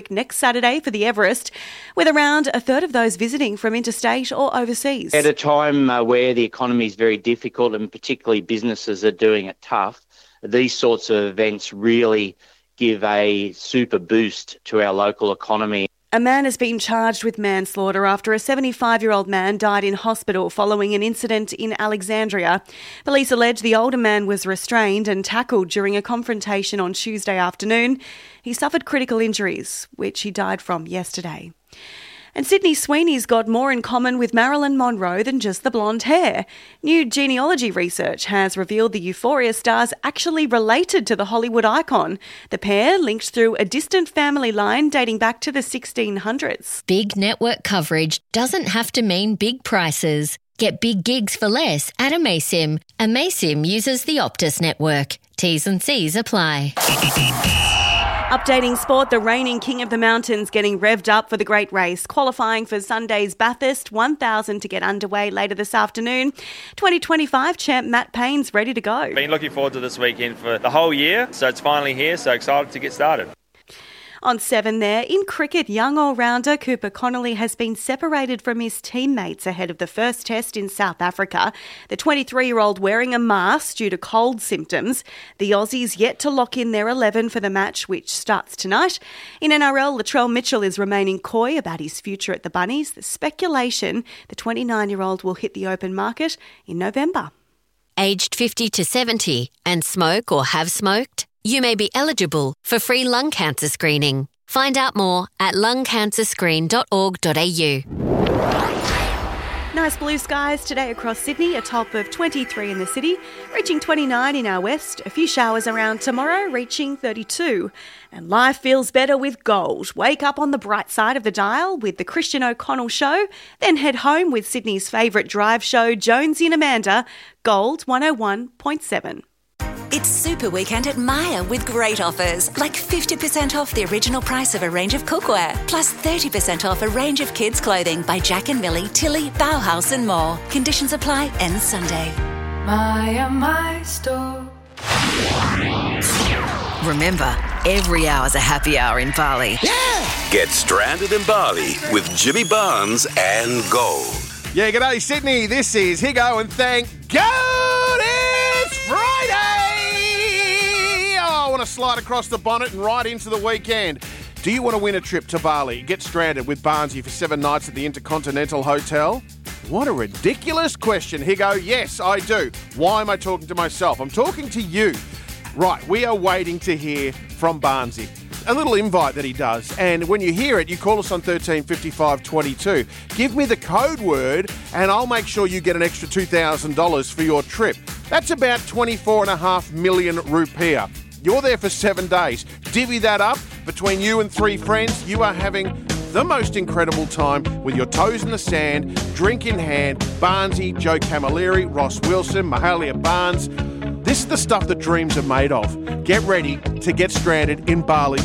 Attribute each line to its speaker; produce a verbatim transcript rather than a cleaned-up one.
Speaker 1: next Saturday for the Everest, with around a third of those visiting from interstate or overseas.
Speaker 2: At a time uh, where the economy is very difficult and particularly businesses are doing it tough, these sorts of events really give a super boost to our local economy.
Speaker 1: A man has been charged with manslaughter after a seventy-five-year-old man died in hospital following an incident in Alexandria. Police allege the older man was restrained and tackled during a confrontation on Tuesday afternoon. He suffered critical injuries, which he died from yesterday. And Sydney Sweeney's got more in common with Marilyn Monroe than just the blonde hair. New genealogy research has revealed the Euphoria stars actually related to the Hollywood icon. The pair linked through a distant family line dating back to the sixteen hundreds.
Speaker 3: Big network coverage doesn't have to mean big prices. Get big gigs for less at Amaysim. Amaysim uses the Optus network. T's and C's apply.
Speaker 1: Updating sport, the reigning king of the mountains getting revved up for the great race. Qualifying for Sunday's Bathurst one thousand to get underway later this afternoon. twenty twenty-five champ Matt Payne's ready to go.
Speaker 4: Been looking forward to this weekend for the whole year, so it's finally here, so excited to get started.
Speaker 1: On seven there, in cricket, young all-rounder Cooper Connolly has been separated from his teammates ahead of the first test in South Africa. The twenty-three-year-old wearing a mask due to cold symptoms. The Aussies yet to lock in their eleven for the match, which starts tonight. In N R L, Latrell Mitchell is remaining coy about his future at the Bunnies. The speculation the twenty-nine-year-old will hit the open market in November.
Speaker 3: Aged fifty to seventy and smoke or have smoked? You may be eligible for free lung cancer screening. Find out more at lung cancer screen dot org dot a u.
Speaker 1: Nice blue skies today across Sydney, a top of twenty-three in the city, reaching twenty-nine in our west. A few showers around tomorrow, reaching thirty-two. And life feels better with gold. Wake up on the bright side of the dial with the Christian O'Connell Show, then head home with Sydney's favourite drive show, Jonesy and Amanda, Gold one oh one point seven.
Speaker 5: It's Super Weekend at Myer with great offers, like fifty percent off the original price of a range of cookware, plus thirty percent off a range of kids' clothing by Jack and Millie, Tilly, Bauhaus and more. Conditions apply, ends Sunday.
Speaker 6: Myer, my store.
Speaker 7: Remember, every hour's a happy hour in Bali.
Speaker 8: Yeah! Get stranded in Bali with Jimmy Barnes and Gold.
Speaker 9: Yeah, g'day Sydney. This is Higo and thank God it's Friday! Oh, I want to slide across the bonnet and right into the weekend. Do you want to win a trip to Bali? Get stranded with Barnesy for seven nights at the Intercontinental Hotel? What a ridiculous question, Higo. Yes, I do. Why am I talking to myself? I'm talking to you. Right, we are waiting to hear from Barnesy. A little invite that he does, and when you hear it, you call us on thirteen fifty-five twenty-two. Give me the code word, and I'll make sure you get an extra two thousand dollars for your trip. That's about twenty-four point five million rupiah. You're there for seven days. Divvy that up between you and three friends. You are having the most incredible time with your toes in the sand, drink in hand. Barnesy, Joe Camilleri, Ross Wilson, Mahalia Barnes. This is the stuff that dreams are made of. Get ready to get stranded in Bali